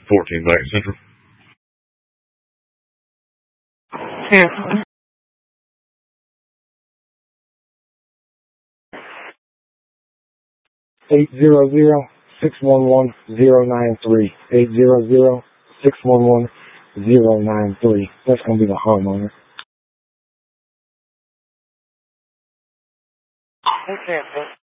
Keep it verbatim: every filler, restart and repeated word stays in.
fourteen back Central. Yeah. Eight zero zero six one one zero nine three. Eight zero zero six one one zero nine three. That's gonna be the homeowner. Okay.